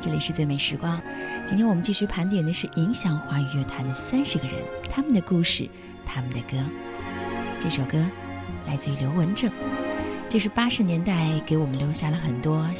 这里是最美时光。今天我们继续盘点的是影响华语乐坛的30个人，他们的故事，他们的歌。这首歌来自于刘文正，这是80年代给我们留下了很多